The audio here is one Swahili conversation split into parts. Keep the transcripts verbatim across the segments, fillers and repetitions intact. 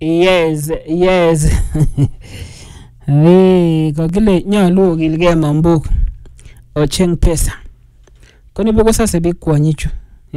Yes, yes. Eh, kakile nyolu okilgei Mambok ocheng pesa. Koni boko sasa bik kwanyichu.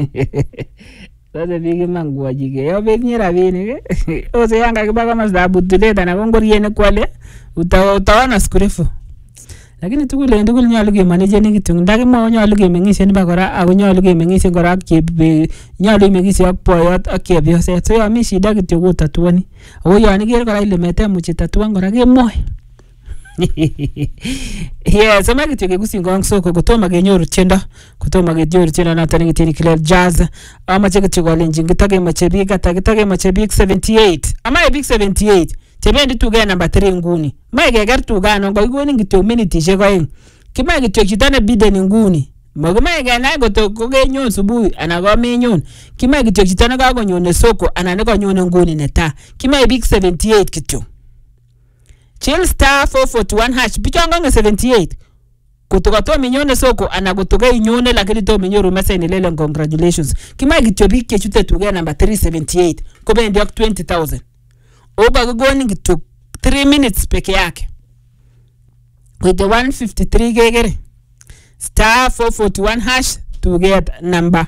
Sasa bik iman kwanyike. Yo bek nye rabinik. Ose yanga kiba kama zabutuleta na kongoriene kwale uta utawana skurefu. Lakini tukule ndukule nyolu kemanage ni kitu. Ndaki mo nyolu kemeng'ishe ni bakora ako nyolu kemeng'ishe kora kebe nyolu imeng'ishe ak boyot ak chepyoset. So yo mi shida kityo kotatuani. Ako yo niker kora ile metemuchi tatuan kora kemoe. Yeah, so magi tyoke kusingong soko kutoma kenyoru tiendo kutoma kenyoru tiendo noto nekitieni Clef Jazz amache kityo kolenjin kitage mache biik ata kitage mache biik seventy-eight amae biik seventy-eight chebendi tuge namba three nguni mae keker tugano ngoikonin kityo minitishek oeng kimae kityo chito ne biden nguni makimae kenai koto kokenyon subuhi ana komenyon kimae kityo chito ne kakonyone soko ana ne kanyone nguni netaa kimae biik seventy-eight kityo. Chill star four forty-one hash bichonga seventy-eight kutoka to minyone soko ana kutoka inyone lakini to minyoru message nilele congratulations kima kityo bik kechute tuge number three seventy-eight kobendi ak twenty thousand oba kugoni kitu three minutes peke yake with the one fifty-three gegere star four forty-one hash to get number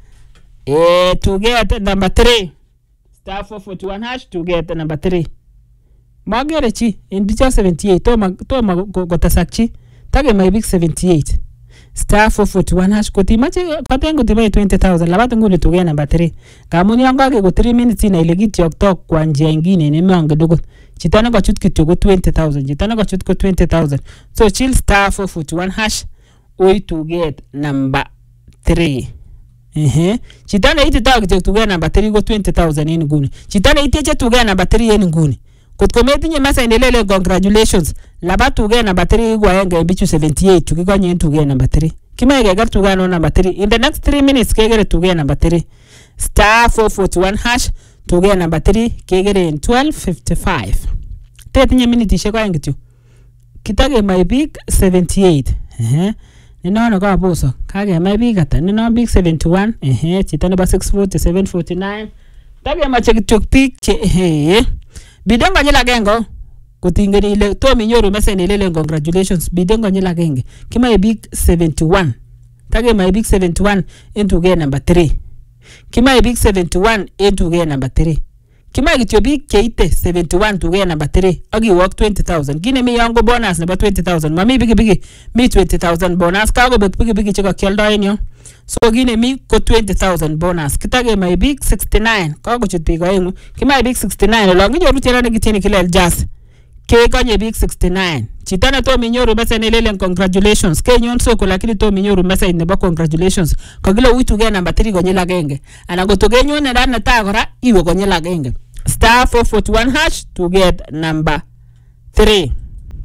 eh to get number three star four forty-one hash to get number three. Magere chi in bicha seventy-eight to mag to mag gotasakchi tage mai big seventy-eight star four forty-one hash kotimache kwatengo tibai twenty thousand labata nguni tuge number three kamuni yangu age go three minutes ina ile kityo kwa njia nyingine ni mwange dogo chitana kwa chut kityo go twenty thousand chitana kwa chut go twenty thousand so chill star four forty-one hash oi to get number three. Ehe chitana iti tawo kityo tuge number three go twenty thousand in nguni chitana iti che tuge number three in nguni kutko metinye masa inelele congratulations laba tuge number three kwa yenge bichu seventy-eight tukikonye tuge number three kima gegar tuge no number three in the next three minutes kegere tuge number three star four forty-one hash tuge number three kegere in twelve fifty-five tetinye minute sheko yenge tu kitage my big seventy-eight eh ninono kwa boso kage my big ata nino big seventy-one eh chitane ba six forty seven forty-nine tage mache kituk pik che eh bidengo nyela gengo kutingeni ile to minyoru message ile congratulations bidengo nyela genge kima big seventy-one tage my big seventy-one into game number three kima big seventy-one into game number three kima gityo big keite seventy-one to game number three agi work twenty thousand gine mi yango bonus number twenty thousand mami bigi bigi mi twenty thousand bonus kago bigi bigi chiko kieldo enyo so gine mi ko twenty thousand bonus kitage my big sixty-nine kago chutiko engu kima big sixty-nine lo ngijo rutera ne giteni Clef Jazz ke kanye big sixty-nine chitana to minyoru message nilele congratulations ke nyon soko lakini to minyoru message nebo congratulations kagilo uitu ge number three konyela genge ana gotoge nyone dana ta gora iwe konyela genge star four forty-one hash to get number three.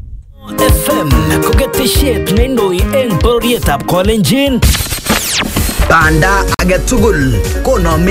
F M kogetisiet nendoi eng bororietab Kolenjin. Banda age tugul kono